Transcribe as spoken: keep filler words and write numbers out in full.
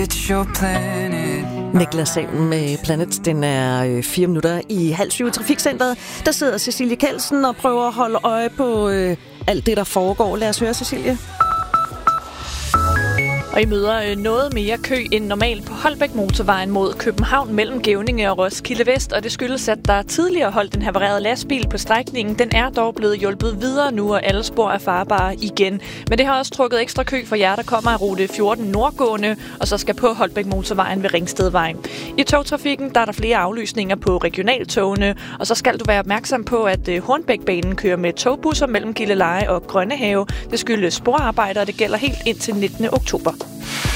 Niklas Sagen med Planet. Den er fire minutter i halv syv i Trafikcenteret. Der sidder Cecilie Kelsen og prøver at holde øje på øh, alt det, der foregår. Lad os høre, Cecilie. Og I møder noget mere kø end normalt på Holbæk Motorvejen mod København mellem Gevninge og Roskilde Vest, og det skyldes, at der tidligere holdt den havarerede lastbil på strækningen. Den er dog blevet hjulpet videre nu, og alle spor er farbare igen. Men det har også trukket ekstra kø for jer, der kommer af rute fjorten nordgående, og så skal på Holbæk Motorvejen ved Ringstedvejen. I togtrafikken der er der flere aflysninger på regionaltogene, og så skal du være opmærksom på, at Hornbækbanen kører med togbusser mellem Gilleleje og Grønnehave. Det skyldes sporarbejder, og det gælder helt indtil nittende oktober.